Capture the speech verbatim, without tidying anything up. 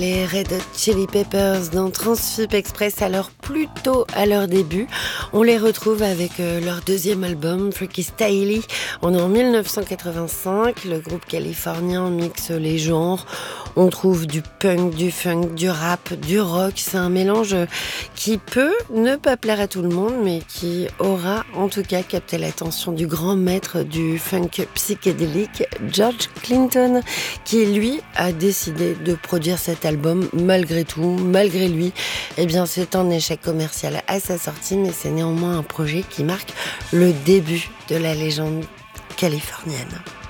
Les Red Hot Chili Peppers dans Transfip Express, alors plutôt à leur début. On les retrouve avec euh, leur deuxième album, Freaky Styley. On est en dix-neuf cent quatre-vingt-cinq, le groupe californien mixe les genres. On trouve du punk, du funk, du rap, du rock. C'est un mélange qui peut ne pas plaire à tout le monde, mais qui aura en tout cas capté l'attention du grand maître du funk psychédélique, George Clinton, qui lui a décidé de produire cet album malgré tout, malgré lui. Eh bien, c'est un échec commercial à sa sortie, mais c'est néanmoins un projet qui marque le début de la légende californienne.